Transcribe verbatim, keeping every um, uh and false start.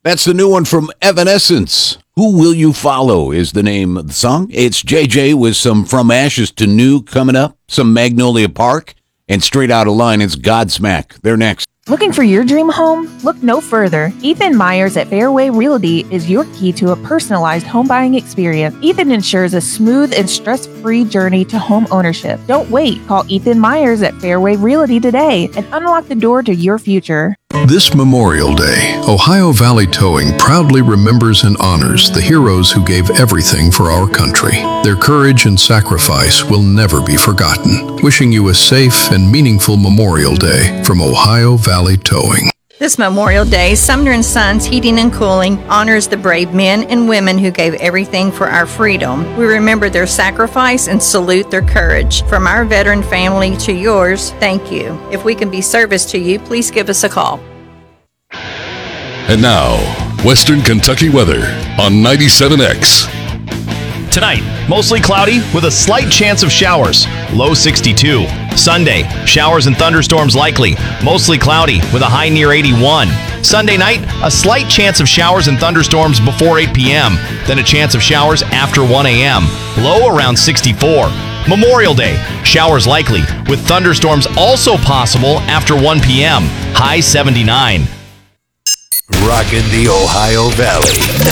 That's the new one from Evanescence. Who Will You Follow is the name of the song. It's J J with some From Ashes to New coming up, some Magnolia Park, and straight out of line, it's Godsmack. They're next. Looking for your dream home? Look no further. Ethan Myers at Fairway Realty is your key to a personalized home buying experience. Ethan ensures a smooth and stress-free journey to home ownership. Don't wait. Call Ethan Myers at Fairway Realty today and unlock the door to your future. This Memorial Day, Ohio Valley Towing proudly remembers and honors the heroes who gave everything for our country. Their courage and sacrifice will never be forgotten. Wishing you a safe and meaningful Memorial Day from Ohio Valley Towing. This Memorial Day, Sumner and Sons Heating and Cooling honors the brave men and women who gave everything for our freedom. We remember their sacrifice and salute their courage. From our veteran family to yours, thank you. If we can be service to you, please give us a call. And now, Western Kentucky weather on ninety-seven X. Tonight, mostly cloudy with a slight chance of showers, low sixty-two. Sunday, showers and thunderstorms likely, mostly cloudy with a high near eighty-one. Sunday night, a slight chance of showers and thunderstorms before eight p.m., then a chance of showers after one a.m., low around sixty-four. Memorial Day, showers likely with thunderstorms also possible after one p.m., high seventy-nine. Rockin' the Ohio Valley.